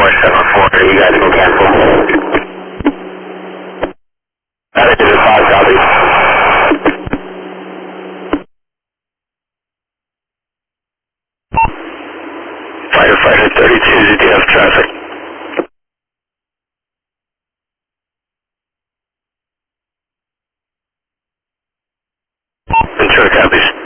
7-4, you guys can cancel. That is a 5 copy. Firefighter 32 ZTF traffic. Ventura copies.